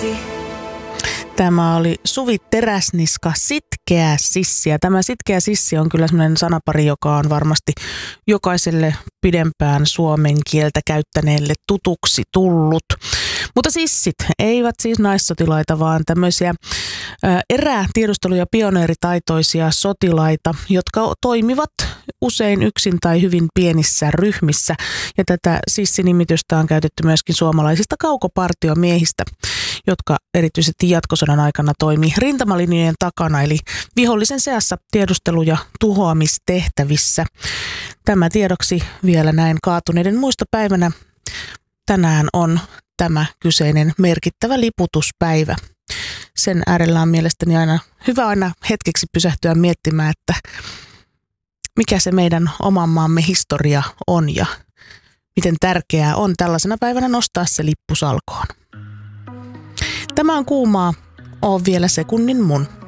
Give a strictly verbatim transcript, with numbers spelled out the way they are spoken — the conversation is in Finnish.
Tämä oli Suvi Teräsniska, Sitkeä sissi. Ja tämä sitkeä sissi on kyllä sellainen sanapari, joka on varmasti jokaiselle pidempään suomen kieltä käyttäneelle tutuksi tullut. Mutta sissit eivät siis naissotilaita, vaan tämmöisiä ää, erätiedustelu- ja pioneeritaitoisia sotilaita, jotka toimivat usein yksin tai hyvin pienissä ryhmissä. Ja tätä sissinimitystä on käytetty myöskin suomalaisista kaukopartiomiehistä, jotka erityisesti jatkosodan aikana toimi rintamalinjojen takana, eli vihollisen seassa tiedustelu- ja tuhoamistehtävissä. Tämä tiedoksi vielä näin kaatuneiden muistopäivänä. Tänään on tämä kyseinen merkittävä liputuspäivä. Sen äärellä on mielestäni aina hyvä aina hetkeksi pysähtyä miettimään, että mikä se meidän oman maamme historia on ja miten tärkeää on tällaisena päivänä nostaa se lippu salkoon. Tämä on Kuumaa, oo vielä sekunnin mun.